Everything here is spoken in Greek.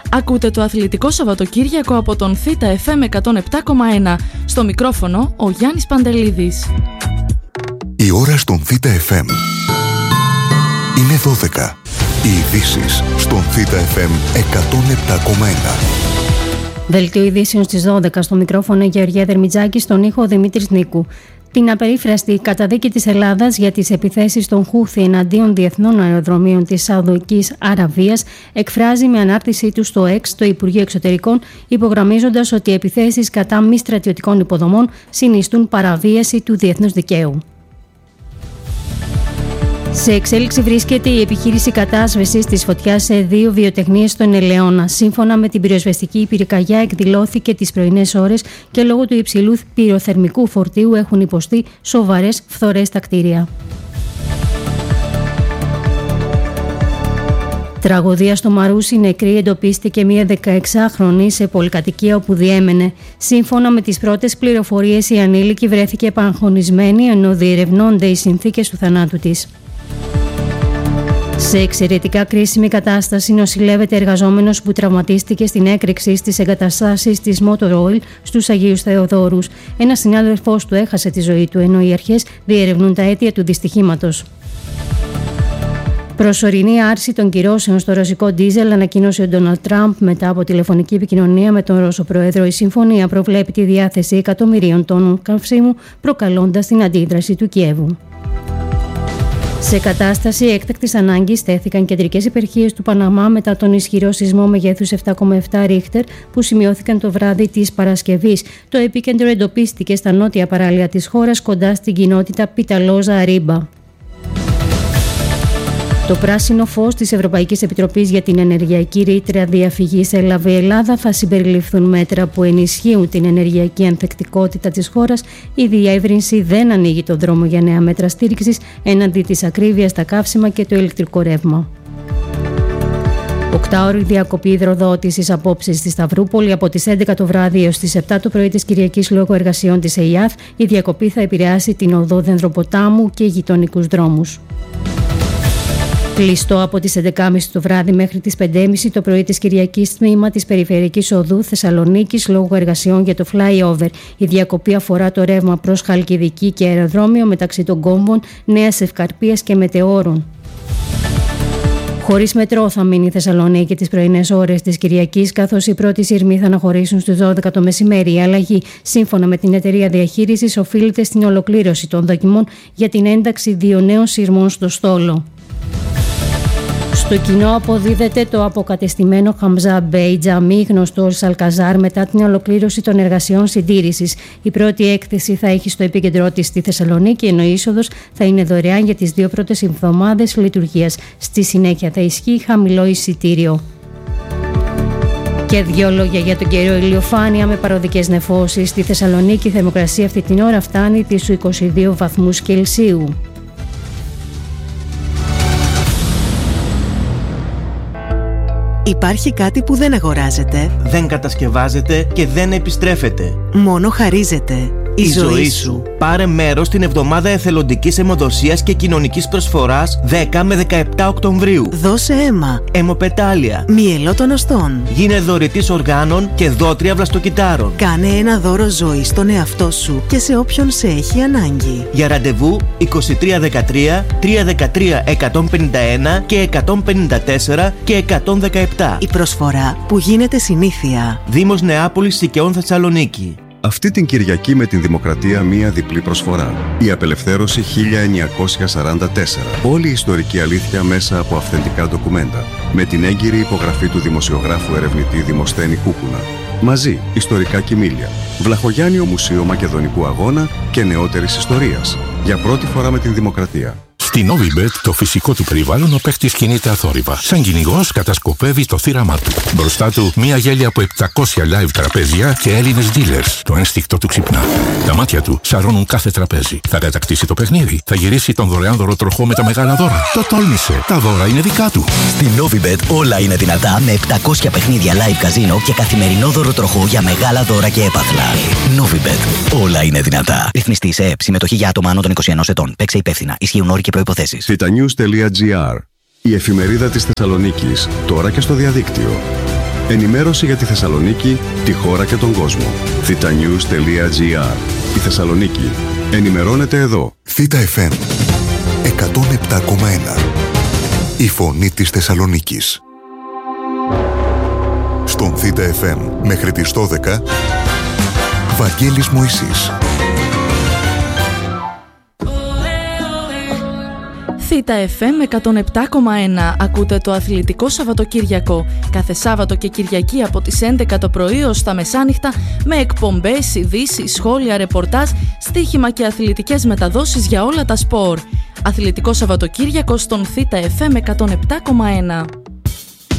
Ακούτε το Αθλητικό Σαββατοκύριακο από τον Θήτα FM 107,1. Στο μικρόφωνο ο Γιάννης Παντελίδης. Η ώρα στον Θήτα FM είναι 12. Οι ειδήσεις στον Θήτα FM 107,1. Δελτίο ειδήσεων στις 12. Στο μικρόφωνο Γεωργία Δερμιτζάκη, στον ήχο Δημήτρης Νίκου. Την απερίφραστη καταδίκη της Ελλάδας για τις επιθέσεις των Χούθι εναντίον διεθνών αεροδρομίων της Σαουδικής Αραβίας εκφράζει με ανάρτησή του στο X το Υπουργείο Εξωτερικών, υπογραμμίζοντας ότι οι επιθέσεις κατά μη στρατιωτικών υποδομών συνιστούν παραβίαση του διεθνούς δικαίου. Σε εξέλιξη βρίσκεται η επιχείρηση κατάσβεσης της φωτιάς σε 2 βιοτεχνίες στον Ελαιώνα. Σύμφωνα με την πυροσβεστική πυρκαγιά, εκδηλώθηκε τις πρωινές ώρες και λόγω του υψηλού πυροθερμικού φορτίου έχουν υποστεί σοβαρές φθορές στα κτίρια. Τραγωδία στο Μαρούσι, νεκρή εντοπίστηκε μία 16χρονη σε πολυκατοικία όπου διέμενε. Σύμφωνα με τις πρώτες πληροφορίες, η ανήλικη βρέθηκε επαγχωνισμένη ενώ διερευνώνται οι συνθήκες του θανάτου της. Σε εξαιρετικά κρίσιμη κατάσταση νοσηλεύεται εργαζόμενος που τραυματίστηκε στην έκρηξη στις εγκαταστάσεις της Motor Oil στους Αγίους Θεοδόρους. Ένας συνάδελφός του έχασε τη ζωή του, ενώ οι αρχές διερευνούν τα αίτια του δυστυχήματος. Προσωρινή άρση των κυρώσεων στο ρωσικό ντίζελ ανακοίνωσε ο Ντόναλντ Τραμπ μετά από τηλεφωνική επικοινωνία με τον Ρώσο Πρόεδρο. Η συμφωνία προβλέπει τη διάθεση εκατομμυρίων τόνων καυσίμου, προκαλώντας την αντίδραση του Κιέβου. Σε κατάσταση έκτακτης ανάγκης τέθηκαν κεντρικές επαρχίες του Παναμά μετά τον ισχυρό σεισμό μεγέθους 7,7 ρίχτερ που σημειώθηκαν το βράδυ της Παρασκευής. Το επίκεντρο εντοπίστηκε στα νότια παράλια της χώρας, κοντά στην κοινότητα Πιταλόζα Αρίμπα. Το πράσινο φως της Ευρωπαϊκής Επιτροπής για την ενεργειακή ρήτρα διαφυγής έλαβε η Ελλάδα. Θα συμπεριληφθούν μέτρα που ενισχύουν την ενεργειακή ανθεκτικότητα της χώρας. Η διεύρυνση δεν ανοίγει τον δρόμο για νέα μέτρα στήριξης έναντι της ακρίβειας στα καύσιμα και το ηλεκτρικό ρεύμα. 8ωρη διακοπή υδροδότησης απόψε στη Σταυρούπολη από τις 11 το βράδυ έως τις 7 το πρωί της Κυριακής λόγω εργασιών της ΕΙΑΘ. Η διακοπή θα επηρεάσει την οδό Δενδροποτάμου και γειτονικούς δρόμους. Κλειστό από τις 11.30 το βράδυ μέχρι τις 5.30 το πρωί της Κυριακής τμήμα της Περιφερειακής Οδού Θεσσαλονίκης λόγω εργασιών για το flyover. Η διακοπή αφορά το ρεύμα προς Χαλκιδική και αεροδρόμιο μεταξύ των κόμβων Νέας Ευκαρπίας και Μετεώρων. Χωρίς μετρό θα μείνει η Θεσσαλονίκη τις πρωινές ώρες της Κυριακής, καθώς οι πρώτοι σειρμοί θα αναχωρήσουν στις 12 το μεσημέρι. Η αλλαγή, σύμφωνα με την εταιρεία διαχείρισης, οφείλεται στην ολοκλήρωση των δοκιμών για την ένταξη 2 νέων σειρμών στο στόλο. Στο κοινό αποδίδεται το αποκατεστημένο Χαμζά Μπέι Τζαμί, γνωστό ως Αλκαζάρ, μετά την ολοκλήρωση των εργασιών συντήρησης. Η πρώτη έκθεση θα έχει στο επίκεντρό της στη Θεσσαλονίκη, ενώ η είσοδος θα είναι δωρεάν για τις 2 πρώτες εβδομάδες λειτουργίας. Στη συνέχεια θα ισχύει χαμηλό εισιτήριο. Και 2 λόγια για τον καιρό. Ηλιοφάνεια με παροδικές νεφώσεις. Στη Θεσσαλονίκη η θερμοκρασία αυτή την ώρα φτάνει τις 22 βαθμούς Κελσίου. Υπάρχει κάτι που δεν αγοράζεται, δεν κατασκευάζεται και δεν επιστρέφεται. Μόνο χαρίζεται. Η ζωή σου. Πάρε μέρος στην εβδομάδα εθελοντικής αιμοδοσίας και κοινωνικής προσφοράς 10 με 17 Οκτωβρίου. Δώσε αίμα. Αιμοπετάλια. Μυελό των οστών. Γίνε δωρητής οργάνων και δότρια βλαστοκυτάρων. Κάνε ένα δώρο ζωής στον εαυτό σου και σε όποιον σε έχει ανάγκη. Για ραντεβού 2313 313 151 και 154 και 117. Η προσφορά που γίνεται συνήθεια. Δήμος Νεάπολης Σικαιών Θεσσαλονίκη. Αυτή την Κυριακή με την Δημοκρατία μία διπλή προσφορά. Η Απελευθέρωση 1944. Όλη η ιστορική αλήθεια μέσα από αυθεντικά ντοκουμέντα. Με την έγκυρη υπογραφή του δημοσιογράφου ερευνητή Δημοσθένη Κούκουνα. Μαζί, ιστορικά κοιμήλια. Βλαχογιάννιο Μουσείο Μακεδονικού Αγώνα και νεότερης ιστορίας. Για πρώτη φορά με την Δημοκρατία. Στη Novibet το φυσικό του περιβάλλον ο παίχτης κινείται αθόρυβα. Σαν κυνηγός κατασκοπεύει το θύραμά του. Μπροστά του μία γέλια από 700 live τραπέζια και Έλληνες dealers. Το ένστικτο του ξυπνά. Τα μάτια του σαρώνουν κάθε τραπέζι. Θα κατακτήσει το παιχνίδι. Θα γυρίσει τον δωρεάν δωροτροχό με τα μεγάλα δώρα. Το τόλμησε. Τα δώρα είναι δικά του. Στη Novibet όλα είναι δυνατά με 700 παιχνίδια live καζίνο και καθημερινό δωροτροχό για μεγάλα δώρα και έπαθλα. Novibet. Όλα είναι δυνατά. Ρυθμιστή σε ΕΕΠ. Συμμετοχή για άτομα άνω των 21 ετών. Παίξε υπεύθυνα. Ισχύουν όροι και προϋποθέσεις. Thetanews.gr. Η εφημερίδα της Θεσσαλονίκης. Τώρα και στο διαδίκτυο. Ενημέρωση για τη Θεσσαλονίκη, τη χώρα και τον κόσμο. thetanews.gr. Η Θεσσαλονίκη. Ενημερώνεται εδώ. Θήτα FM 107,1. Η φωνή της Θεσσαλονίκης. Στον Θήτα FM μέχρι τις 12, Βαγγέλης Μωυσής. Θήτα FM 107,1. Ακούτε το Αθλητικό Σαββατοκύριακο. Κάθε Σάββατο και Κυριακή από τις 11 το πρωί ως τα μεσάνυχτα, με εκπομπές, ειδήσεις, σχόλια, ρεπορτάζ, στοίχημα και αθλητικές μεταδόσεις για όλα τα σπορ. Αθλητικό Σαββατοκύριακο στον Θήτα FM 107,1.